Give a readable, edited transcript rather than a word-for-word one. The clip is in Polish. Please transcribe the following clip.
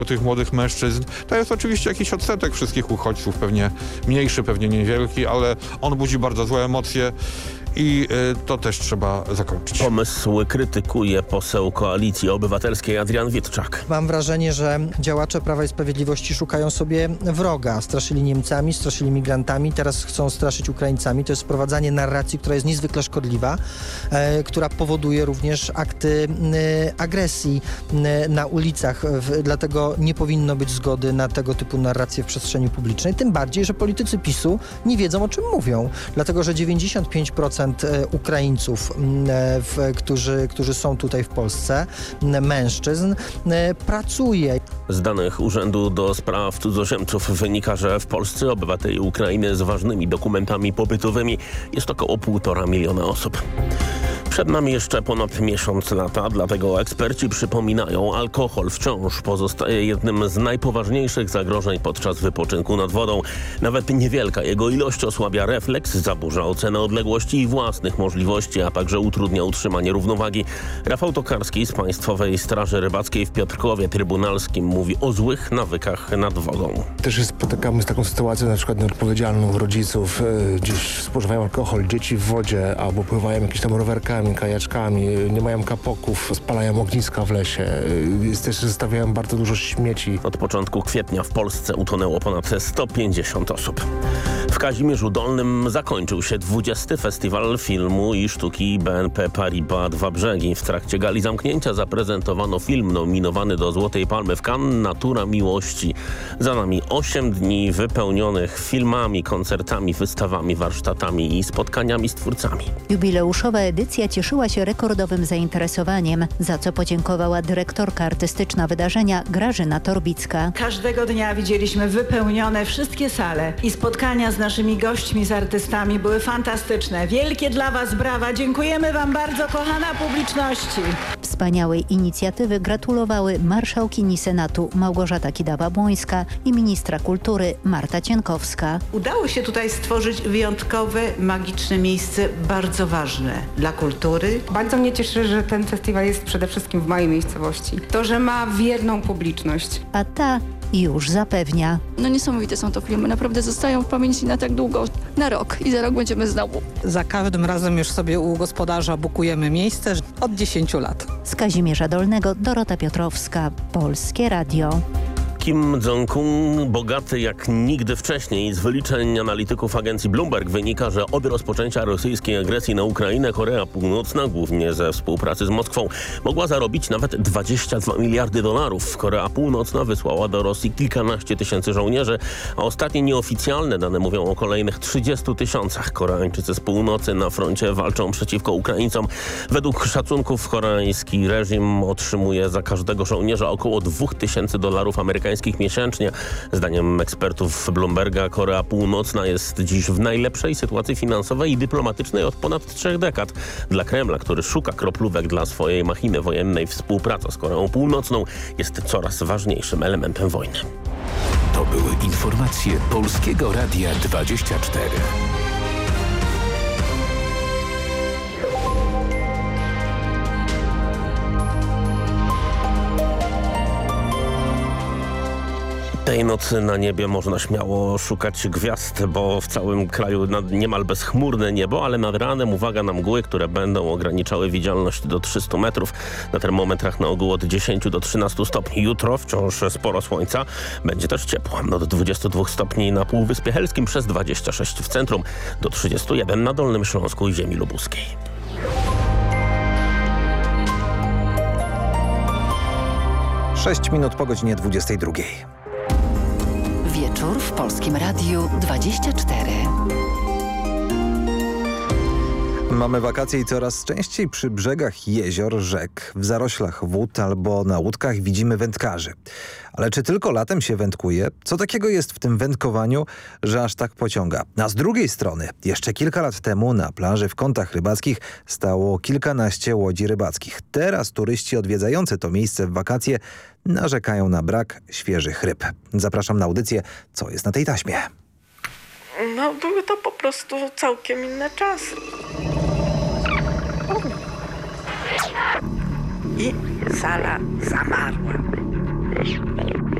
tych młodych mężczyzn. To jest oczywiście jakiś odsetek wszystkich uchodźców, pewnie mniejszy, pewnie niewielki, ale on budzi bardzo złe emocje i to też trzeba zakończyć. Pomysł krytykuje poseł Koalicji Obywatelskiej Adrian Witczak. Mam wrażenie, że działacze Prawa i Sprawiedliwości szukają sobie wroga. Straszyli Niemcami, straszyli migrantami, teraz chcą straszyć Ukraińcami. To jest wprowadzanie narracji, która jest niezwykle szkodliwa, która powoduje również akty agresji na ulicach. Dlatego nie powinno być zgody na tego typu narracje w przestrzeni publicznej. Tym bardziej, że politycy PiS-u nie wiedzą, o czym mówią. Dlatego, że 95% Ukraińców, którzy są tutaj w Polsce, mężczyzn, pracuje. Z danych Urzędu do Spraw Cudzoziemców wynika, że w Polsce obywateli Ukrainy z ważnymi dokumentami pobytowymi jest około 1,5 miliona osób. Przed nami jeszcze ponad miesiąc lata, dlatego eksperci przypominają, alkohol wciąż pozostaje jednym z najpoważniejszych zagrożeń podczas wypoczynku nad wodą. Nawet niewielka jego ilość osłabia refleks, zaburza ocenę odległości i własnych możliwości, a także utrudnia utrzymanie równowagi. Rafał Tokarski z Państwowej Straży Rybackiej w Piotrkowie Trybunalskim mówi o złych nawykach nad wodą. Też się spotykamy z taką sytuacją, na przykład nieodpowiedzialną rodziców, gdzieś spożywają alkohol, dzieci w wodzie albo pływają jakimiś tam rowerkami, kajaczkami, nie mają kapoków, spalają ogniska w lesie, też zostawiają bardzo dużo śmieci. Od początku kwietnia w Polsce utonęło ponad 150 osób. W Kazimierzu Dolnym zakończył się 20. Festiwal Filmu i Sztuki BNP Paribas Dwa Brzegi. W trakcie gali zamknięcia zaprezentowano film nominowany do Złotej Palmy w Cannes Natura Miłości. Za nami 8 dni wypełnionych filmami, koncertami, wystawami, warsztatami i spotkaniami z twórcami. Jubileuszowa edycja cieszyła się rekordowym zainteresowaniem, za co podziękowała dyrektorka artystyczna wydarzenia Grażyna Torbicka. Każdego dnia widzieliśmy wypełnione wszystkie sale i spotkania z naszymi gośćmi, z artystami były fantastyczne. Wielkie dla Was brawa. Dziękujemy Wam bardzo, kochana publiczności. Wspaniałej inicjatywy gratulowały marszałkini Senatu Małgorzata Kidawa-Błońska i ministra kultury Marta Cienkowska. Udało się tutaj stworzyć wyjątkowe, magiczne miejsce, bardzo ważne dla kultury. Bardzo mnie cieszy, że ten festiwal jest przede wszystkim w mojej miejscowości. To, że ma wierną publiczność. A ta już zapewnia. Niesamowite są to filmy, naprawdę zostają w pamięci na tak długo, na rok i za rok będziemy znowu. Za każdym razem już sobie u gospodarza bukujemy miejsce od 10 lat. Z Kazimierza Dolnego Dorota Piotrowska, Polskie Radio. Kim Jong-un bogaty jak nigdy wcześniej. Z wyliczeń analityków agencji Bloomberg wynika, że od rozpoczęcia rosyjskiej agresji na Ukrainę Korea Północna, głównie ze współpracy z Moskwą, mogła zarobić nawet 22 miliardy dolarów. Korea Północna wysłała do Rosji kilkanaście tysięcy żołnierzy, a ostatnie nieoficjalne dane mówią o kolejnych 30 000. Koreańczycy z północy na froncie walczą przeciwko Ukraińcom. Według szacunków koreański reżim otrzymuje za każdego żołnierza około $2000 amerykańskich miesięcznie. Zdaniem ekspertów Bloomberga Korea Północna jest dziś w najlepszej sytuacji finansowej i dyplomatycznej od ponad 3 dekad. Dla Kremla, który szuka kroplówek dla swojej machiny wojennej, współpraca z Koreą Północną jest coraz ważniejszym elementem wojny. To były informacje Polskiego Radia 24. Tej nocy na niebie można śmiało szukać gwiazd, bo w całym kraju niemal bezchmurne niebo, ale nad ranem uwaga na mgły, które będą ograniczały widzialność do 300 metrów. Na termometrach na ogół od 10 do 13 stopni. Jutro wciąż sporo słońca. Będzie też ciepło. Od 22 stopni na Półwyspie Helskim, przez 26 w centrum, do 31 na Dolnym Śląsku i ziemi lubuskiej. Sześć minut po godzinie 22. Wieczór w Polskim Radiu 24. Mamy wakacje i coraz częściej przy brzegach jezior, rzek, w zaroślach wód albo na łódkach widzimy wędkarzy. Ale czy tylko latem się wędkuje? Co takiego jest w tym wędkowaniu, że aż tak pociąga? A z drugiej strony, jeszcze kilka lat temu na plaży w Kątach Rybackich stało kilkanaście łodzi rybackich. Teraz turyści odwiedzający to miejsce w wakacje narzekają na brak świeżych ryb. Zapraszam na audycję Co jest na tej taśmie? Były to po prostu całkiem inne czasy. I sala zamarła. wiesz.